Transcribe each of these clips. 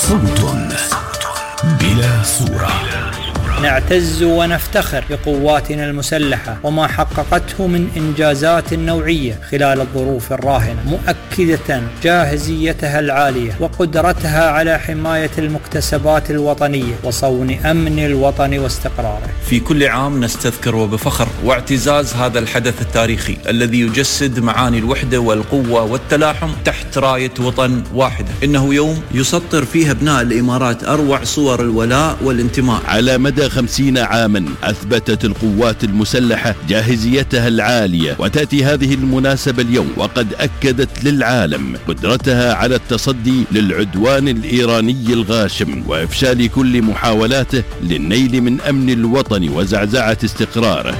صوت بلا صورة. نعتز ونفتخر بقواتنا المسلحة وما حققته من إنجازات نوعية خلال الظروف الراهنة، مؤكدة جاهزيتها العالية وقدرتها على حماية المكتسبات الوطنية وصون أمن الوطن واستقراره. في كل عام نستذكر وبفخر واعتزاز هذا الحدث التاريخي الذي يجسد معاني الوحدة والقوة والتلاحم تحت راية وطن واحدة. إنه يوم يسطر فيه أبناء الإمارات أروع صور الولاء والانتماء. على مدى 50 عاما أثبتت القوات المسلحة جاهزيتها العالية، وتأتي هذه المناسبة اليوم وقد أكدت للعالم قدرتها على التصدي للعدوان الإيراني الغاشم وإفشال كل محاولاته للنيل من أمن الوطن وزعزعة استقراره.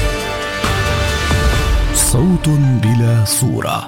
صوت بلا صورة.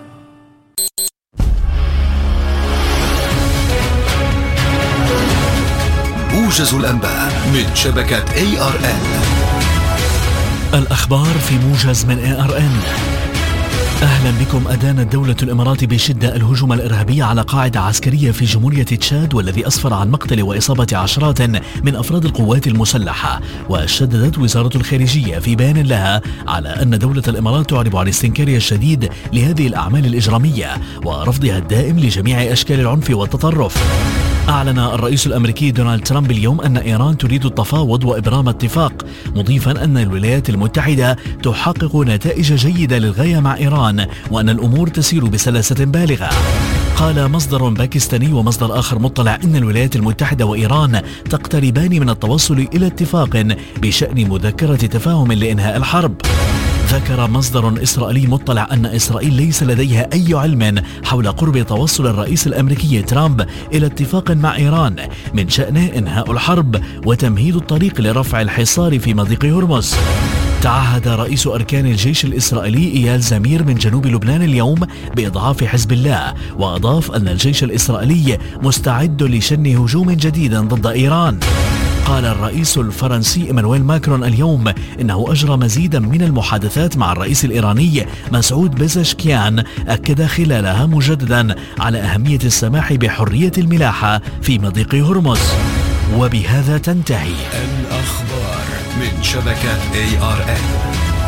موجز الأنباء من شبكة ARN. الأخبار في موجز من ARN. أهلا بكم. أدانت دولة الإمارات بشدة الهجوم الإرهابي على قاعدة عسكرية في جمهورية تشاد، والذي أسفر عن مقتل وإصابة عشرات من أفراد القوات المسلحة. وشددت وزارة الخارجية في بيان لها على أن دولة الإمارات تعرب عن استنكارها الشديد لهذه الأعمال الإجرامية ورفضها الدائم لجميع أشكال العنف والتطرف. أعلن الرئيس الأمريكي دونالد ترامب اليوم أن إيران تريد التفاوض وإبرام اتفاق، مضيفا أن الولايات المتحدة تحقق نتائج جيدة للغاية مع إيران وأن الأمور تسير بسلاسة بالغة. قال مصدر باكستاني ومصدر آخر مطلع أن الولايات المتحدة وإيران تقتربان من التوصل إلى اتفاق بشأن مذكرة تفاهم لإنهاء الحرب. ذكر مصدر إسرائيلي مطلع أن إسرائيل ليس لديها أي علم حول قرب توصل الرئيس الأمريكي ترامب إلى اتفاق مع إيران من شأنه إنهاء الحرب وتمهيد الطريق لرفع الحصار في مضيق هرمز. تعهد رئيس أركان الجيش الإسرائيلي إيال زمير من جنوب لبنان اليوم بإضعاف حزب الله، وأضاف أن الجيش الإسرائيلي مستعد لشن هجوم جديد ضد إيران. قال الرئيس الفرنسي إيمانويل ماكرون اليوم إنه أجرى مزيدا من المحادثات مع الرئيس الإيراني مسعود بيزشكيان، أكد خلالها مجددا على أهمية السماح بحرية الملاحة في مضيق هرمز. وبهذا تنتهي الأخبار من شبكة ARN.